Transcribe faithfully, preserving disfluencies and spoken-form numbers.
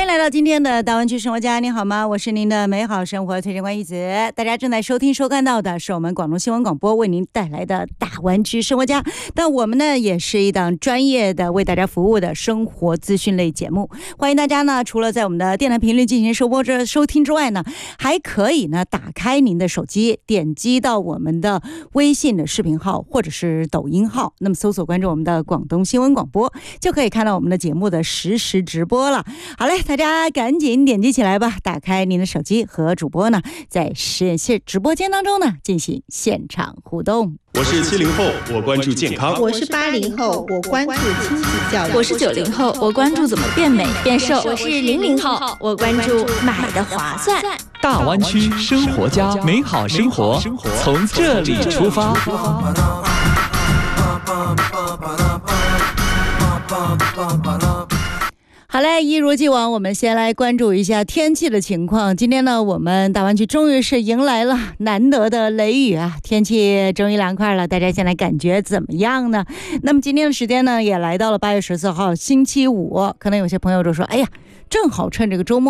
迎来到今天的大湾区生活家，你好吗？我是您的美好生活推荐官一子。大家正在收听收看到的是我们广东新闻广播为您带来的大湾区生活家，但我们呢也是一档专业的为大家服务的生活资讯类节目。欢迎大家呢除了在我们的电台频率进行收播之收听之外呢，还可以呢打开您的手机，点击到我们的微信的视频号或者是抖音号，那么搜索关注我们的广东新闻广播，就可以看到我们的节目的实时直播了。好嘞，大家赶紧点击起来吧，打开您的手机，和主播呢在实现直播间当中呢进行现场互动。 我是七零后，我关注健康； 我是八零后，我关注亲子教育； 我是九零后，我关注怎么变美变瘦； 我是零零后，我关注买的划算。 大湾区生活家，美好生活从这里出发。 好嘞，一如既往，我们先来关注一下天气的情况。今天呢，我们大湾区终于是迎来了难得的雷雨啊，天气终于凉快了，大家现在感觉怎么样呢？那么今天的时间呢，也来到了八月十四号星期五，可能有些朋友就说，哎呀，正好趁这个周末